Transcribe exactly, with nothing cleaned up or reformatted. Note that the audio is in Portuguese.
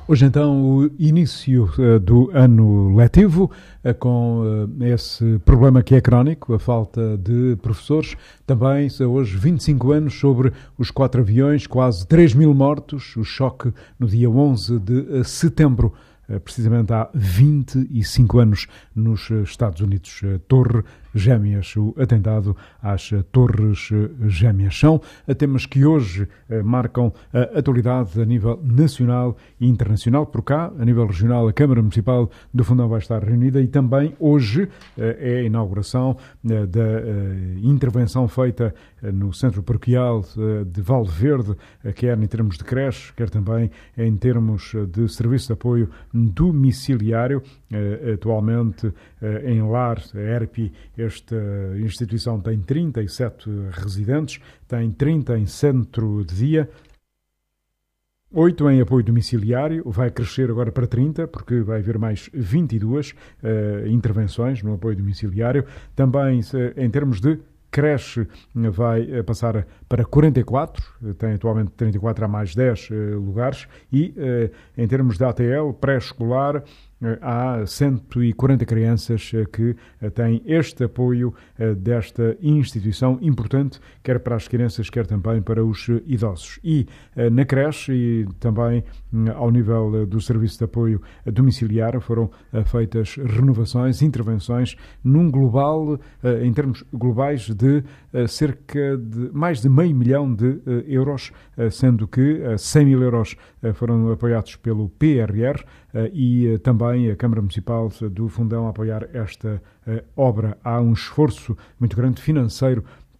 Hoje então o início uh, do ano letivo, uh, com uh, esse problema que é crónico, a falta de professores. Também hoje vinte e cinco anos sobre os quatro aviões, quase três mil mortos, o choque no dia onze de setembro, uh, precisamente há vinte e cinco anos nos Estados Unidos. Uh, Torre Gêmeas, o atentado às Torres Gêmeas. São temas que hoje eh, marcam a atualidade a nível nacional e internacional. Por cá, a nível regional, a Câmara Municipal do Fundão vai estar reunida e também hoje eh, é a inauguração eh, da eh, intervenção feita eh, no Centro Paroquial eh, de Valverde, eh, quer em termos de creche, quer também em termos de serviço de apoio domiciliário. Eh, atualmente, eh, em Lar, a ERPI, esta instituição tem trinta e sete residentes, tem trinta em centro de dia, oito em apoio domiciliário, vai crescer agora para trinta, porque vai haver mais vinte e duas uh, intervenções no apoio domiciliário. Também, em termos de creche, vai passar para quarenta e quatro, tem atualmente trinta e quatro, há mais dez uh, lugares, e uh, em termos de A T L, pré-escolar, há cento e quarenta crianças que têm este apoio desta instituição importante, quer para as crianças, quer também para os idosos. E na creche e também ao nível do serviço de apoio domiciliar foram feitas renovações, intervenções num global, em termos globais, de cerca de mais de meio milhão de euros, sendo que cem mil euros foram apoiados pelo P R R e também a Câmara Municipal do Fundão a apoiar esta uh, obra. Há um esforço muito grande financeiro